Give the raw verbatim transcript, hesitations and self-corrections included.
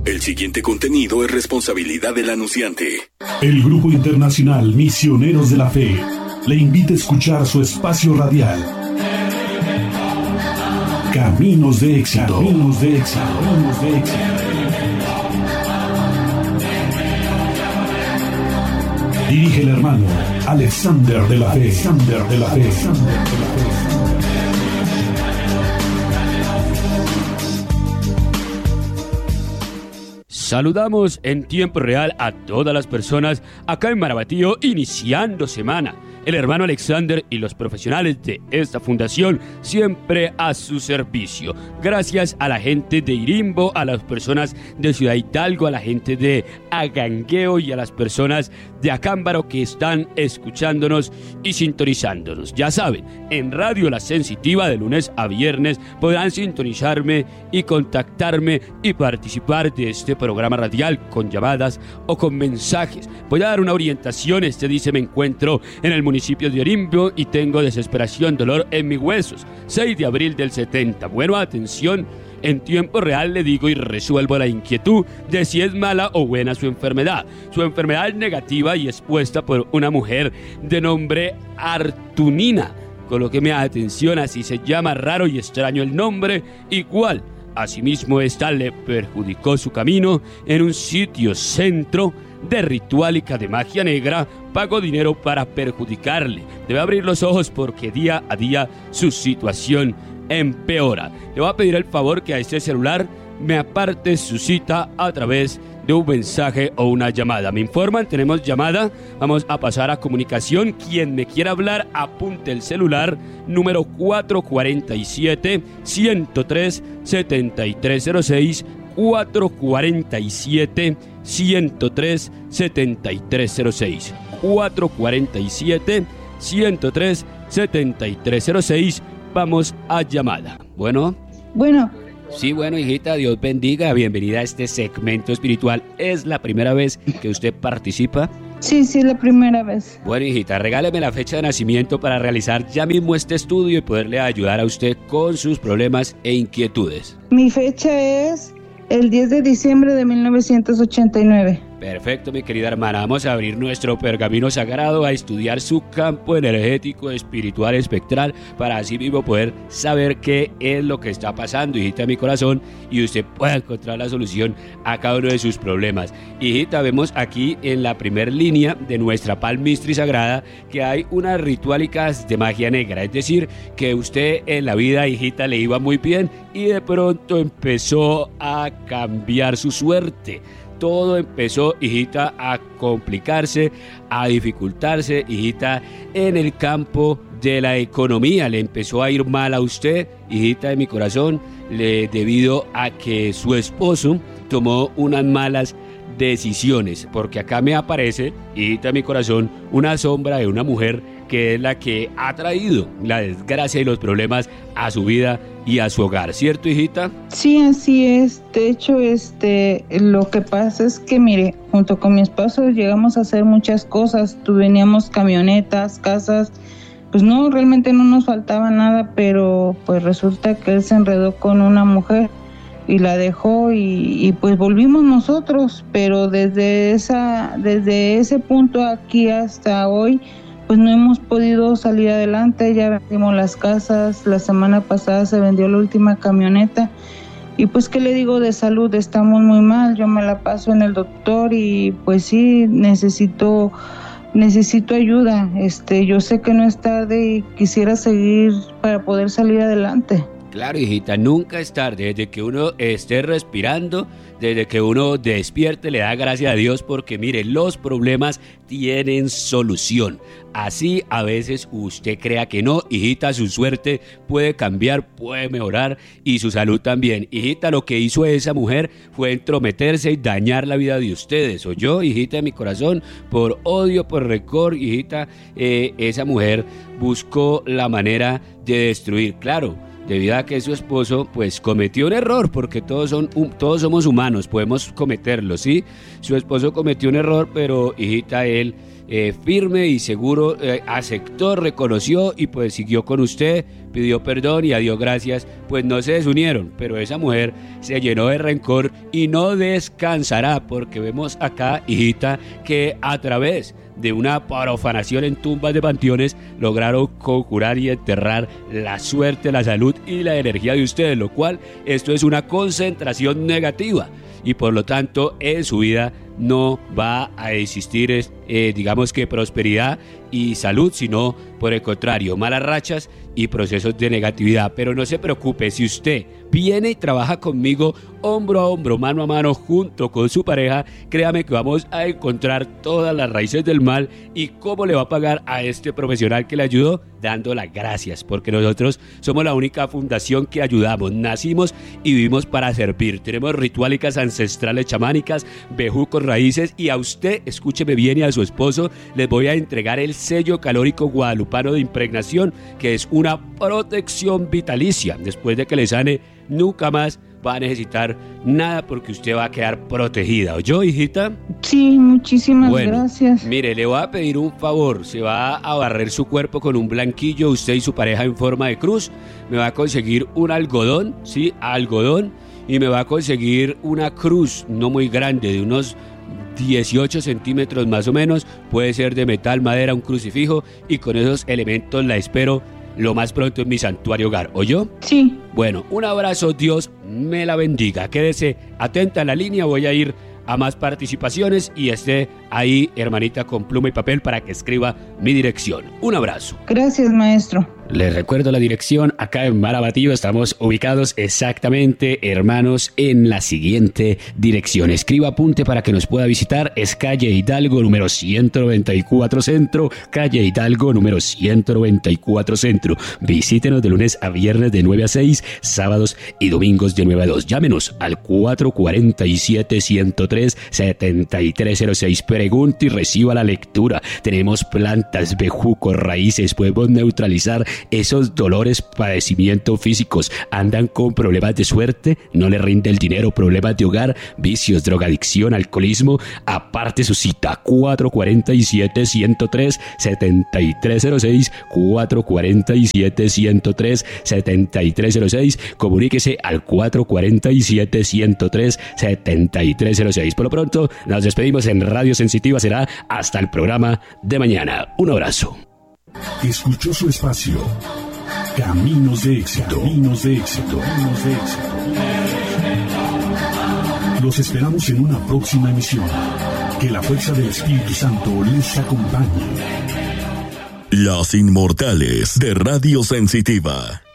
El siguiente contenido es responsabilidad del anunciante. El Grupo Internacional Misioneros de la Fe le invita a escuchar su espacio radial. Caminos de éxito. Caminos de éxito. Caminos de éxito. Dirige el hermano Alexander de la Fe. Alexander de la Fe. Alexander de la Fe. Saludamos en tiempo real a todas las personas acá en Marabatío, iniciando semana. El hermano Alexander y los profesionales de esta fundación siempre a su servicio. Gracias a la gente de Irimbo, a las personas de Ciudad Hidalgo, a la gente de Agangueo y a las personas de Acámbaro que están escuchándonos y sintonizándonos. Ya saben, en Radio La Sensitiva de lunes a viernes podrán sintonizarme y contactarme y participar de este programa radial con llamadas o con mensajes. Voy a dar una orientación. Este dice: me encuentro en el municipio de Irimbo y tengo desesperación, dolor en mis huesos. seis de abril del setenta. Bueno, atención, en tiempo real le digo y resuelvo la inquietud de si es mala o buena su enfermedad. Su enfermedad es negativa y expuesta por una mujer de nombre Artunina. Colóqueme atención, así se llama, raro y extraño el nombre, igual. Asimismo, esta le perjudicó su camino en un sitio centro de rituálica de magia negra. Pagó dinero para perjudicarle. Debe abrir los ojos porque día a día su situación empeora. Le voy a pedir el favor que a este celular me aparte su cita a través de un mensaje o una llamada. Me informan, tenemos llamada. Vamos a pasar a comunicación. Quien me quiera hablar, apunte el celular, número cuatro cuatro siete, uno cero tres, siete tres cero seis, cuatro cuatro siete, uno cero tres, siete tres cero seis, cuatro cuatro siete, uno cero tres, siete tres cero seis. Vamos a llamada. Bueno. Bueno. Sí, bueno, hijita, Dios bendiga. Bienvenida a este segmento espiritual. ¿Es la primera vez que usted participa? Sí, sí, la primera vez. Bueno, hijita, regáleme la fecha de nacimiento para realizar ya mismo este estudio y poderle ayudar a usted con sus problemas e inquietudes. Mi fecha es el diez de diciembre de mil novecientos ochenta y nueve. Perfecto, mi querida hermana. Vamos a abrir nuestro pergamino sagrado a estudiar su campo energético, espiritual, espectral, para así mismo poder saber qué es lo que está pasando, hijita de mi corazón, y usted pueda encontrar la solución a cada uno de sus problemas. Hijita, vemos aquí en la primera línea de nuestra palmistri sagrada que hay unas rituálicas de magia negra, es decir, que usted en la vida, hijita, le iba muy bien y de pronto empezó a cambiar su suerte. Todo empezó, hijita, a complicarse, a dificultarse, hijita, en el campo de la economía. Le empezó a ir mal a usted, hijita de mi corazón, le, debido a que su esposo tomó unas malas decisiones, porque acá me aparece, hijita de mi corazón, una sombra de una mujer que es la que ha traído la desgracia y los problemas a su vida y a su hogar, ¿cierto, hijita? Sí, así es. De hecho, este, lo que pasa es que, mire, junto con mi esposo llegamos a hacer muchas cosas. Veníamos camionetas, casas, pues no, realmente no nos faltaba nada, pero pues resulta que él se enredó con una mujer y la dejó y, y pues volvimos nosotros, pero desde esa, desde ese punto aquí hasta hoy, pues no hemos podido salir adelante. Ya vendimos las casas, la semana pasada se vendió la última camioneta y pues qué le digo de salud, estamos muy mal. Yo me la paso en el doctor y pues sí, necesito necesito ayuda. Este, yo sé que no es tarde y quisiera seguir para poder salir adelante. Claro, hijita, nunca es tarde. Desde que uno esté respirando, desde que uno despierte, le da gracias a Dios porque, mire, los problemas tienen solución. Así a veces usted crea que no, hijita, su suerte puede cambiar, puede mejorar y su salud también. Hijita, lo que hizo esa mujer fue entrometerse y dañar la vida de ustedes. ¿Oyó, hijita de mi corazón? Por odio, por rencor, hijita, eh, esa mujer buscó la manera de destruir. Claro, debido a que su esposo pues cometió un error, porque todos, son, um, todos somos humanos, podemos cometerlo, ¿sí? Su esposo cometió un error, pero hijita, él eh, firme y seguro eh, aceptó, reconoció y pues siguió con usted, pidió perdón y a Dios gracias, pues no se desunieron, pero esa mujer se llenó de rencor y no descansará, porque vemos acá, hijita, que a través de una profanación en tumbas de panteones lograron conjurar y enterrar la suerte, la salud y la energía de ustedes, lo cual esto es una concentración negativa y por lo tanto en su vida no va a existir eh, digamos que prosperidad y salud, sino por el contrario, malas rachas y procesos de negatividad. Pero no se preocupe, si usted viene y trabaja conmigo hombro a hombro, mano a mano, junto con su pareja, créame que vamos a encontrar todas las raíces del mal y cómo le va a pagar a este profesional que le ayudó, dando las gracias, porque nosotros somos la única fundación que ayudamos, nacimos y vivimos para servir, tenemos rituálicas ancestrales chamánicas, bejucos, raíces, y a usted, escúcheme bien, y a su esposo les voy a entregar el sello calórico guadalupano de impregnación, que es una protección vitalicia. Después de que le sane, nunca más va a necesitar nada, porque usted va a quedar protegida. ¿Oyó, hijita? Sí, muchísimas bueno, gracias. Mire, le voy a pedir un favor. Se va a barrer su cuerpo con un blanquillo, usted y su pareja en forma de cruz. Me va a conseguir un algodón, ¿sí? Algodón. Y me va a conseguir una cruz no muy grande, de unos dieciocho centímetros más o menos. Puede ser de metal, madera, un crucifijo. Y con esos elementos la espero lo más pronto en mi santuario hogar. ¿Oyó? Sí. Bueno, un abrazo, Dios me la bendiga. Quédese atenta a la línea, voy a ir a más participaciones y esté ahí, hermanita, con pluma y papel para que escriba mi dirección. Un abrazo. Gracias, maestro. Les recuerdo la dirección, acá en Marabatío estamos ubicados exactamente, hermanos, en la siguiente dirección. Escriba, apunte para que nos pueda visitar, es calle Hidalgo número ciento noventa y cuatro Centro, calle Hidalgo número ciento noventa y cuatro Centro. Visítenos de lunes a viernes de nueve a seis, sábados y domingos de nueve a dos. Llámenos al cuatro cuatro siete, ciento tres, setenta y tres cero seis. Pregunte y reciba la lectura. Tenemos plantas, bejucos, raíces, podemos neutralizar esos dolores, padecimientos físicos. Andan con problemas de suerte, no le rinde el dinero, problemas de hogar, vicios, drogadicción, alcoholismo. Aparte su cita, cuatro cuatro siete, ciento tres, setenta y tres cero seis, cuatro cuatro siete, ciento tres, setenta y tres cero seis. Comuníquese al cuatro cuatro siete, ciento tres, setenta y tres cero seis. Por lo pronto, nos despedimos en Radio Sensitiva. Será hasta el programa de mañana. Un abrazo. Escuchó su espacio Caminos de Éxito. Caminos de Éxito. Caminos de Éxito. Los esperamos en una próxima emisión. Que la fuerza del Espíritu Santo les acompañe. Las Inmortales de Radio Sensitiva.